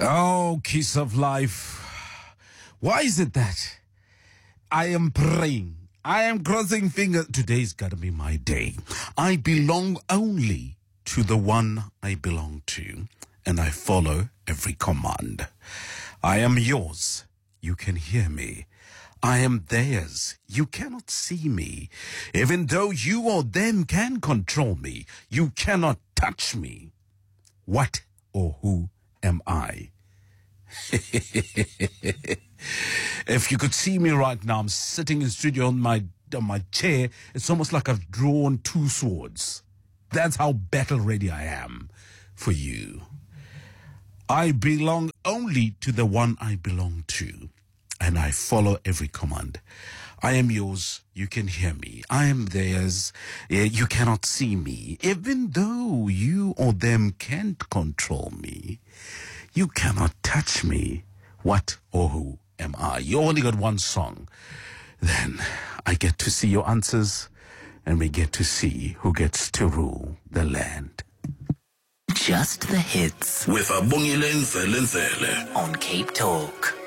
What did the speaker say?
Oh, kiss of life. Why is it that I am praying? I am crossing fingers. Today's got to be my day. I belong only to the one I belong to, and I follow every command. I am yours. You can hear me. I am theirs. You cannot see me. Even though you or them can control me, you cannot touch me. What or who am I? If you could see me right now, I'm sitting in studio on my chair. It's almost like I've drawn two swords. That's how battle ready I am for you. I belong only to the one I belong to, and I follow every command. I am yours. You can hear me. I am theirs. You cannot see me. Even though you or them can't control me, you cannot touch me. What or who am I? You only got one song. Then I get to see your answers, and we get to see who gets to rule the land. Just the hits with Abongile Nzele on Cape Talk.